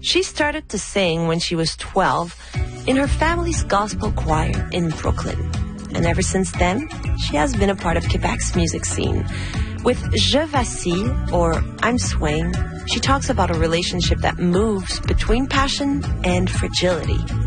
She started to sing when she was 12 in her family's gospel choir in Brooklyn. And ever since then, she has been a part of Quebec's music scene. With Je Vacille, or I'm Swaying, she talks about a relationship that moves between passion and fragility.